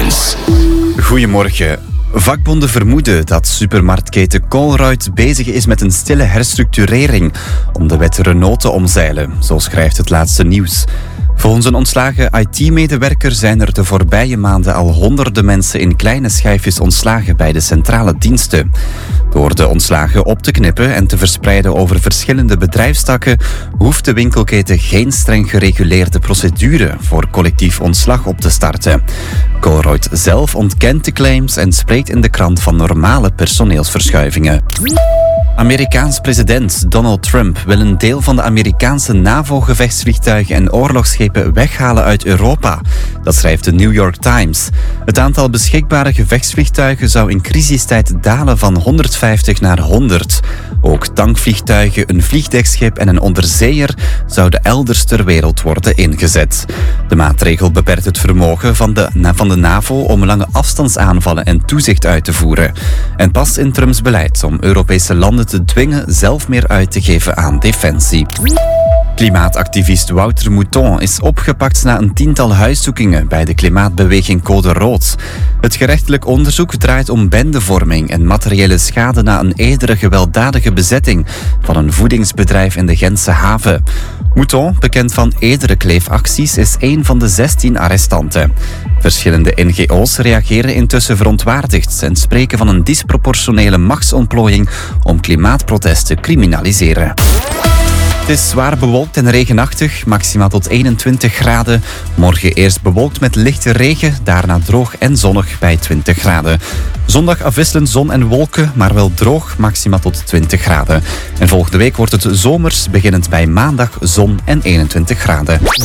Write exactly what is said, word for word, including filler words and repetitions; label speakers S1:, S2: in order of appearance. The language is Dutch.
S1: Times.
S2: Goedemorgen. Vakbonden vermoeden dat supermarktketen Colruyt bezig is met een stille herstructurering om de wet Renault te omzeilen, zo schrijft het laatste nieuws. Volgens een ontslagen I T-medewerker zijn er de voorbije maanden al honderden mensen in kleine schijfjes ontslagen bij de centrale diensten. Door de ontslagen op te knippen en te verspreiden over verschillende bedrijfstakken hoeft de winkelketen geen streng gereguleerde procedure voor collectief ontslag op te starten. Colruyt zelf ontkent de claims en spreekt in de krant van normale personeelsverschuivingen. Amerikaans president Donald Trump wil een deel van de Amerikaanse NAVO-gevechtsvliegtuigen en oorlogsschepen weghalen uit Europa. Dat schrijft de New York Times. Het aantal beschikbare gevechtsvliegtuigen zou in crisistijd dalen van honderdvijftig naar honderd. Ook tankvliegtuigen, een vliegdekschip en een onderzeeër zouden elders ter wereld worden ingezet. De maatregel beperkt het vermogen van de, van de NAVO om lange afstandsaanvallen en toezicht uit te voeren. En past in Trumps beleid om Europese landen te dwingen zelf meer uit te geven aan defensie. Klimaatactivist Wouter Mouton is opgepakt na een tiental huiszoekingen bij de klimaatbeweging Code Rood. Het gerechtelijk onderzoek draait om bendevorming en materiële schade na een eerdere gewelddadige bezetting van een voedingsbedrijf in de Gentse haven. Mouton, bekend van eerdere kleefacties, is één van de zestien arrestanten. Verschillende N G O's reageren intussen verontwaardigd en spreken van een disproportionele machtsontplooiing om klimaatprotest te criminaliseren. Het is zwaar bewolkt en regenachtig, maximaal tot eenentwintig graden. Morgen eerst bewolkt met lichte regen, daarna droog en zonnig bij twintig graden. Zondag afwisselend zon en wolken, maar wel droog, maximaal tot twintig graden. En volgende week wordt het zomers, beginnend bij maandag zon en eenentwintig graden.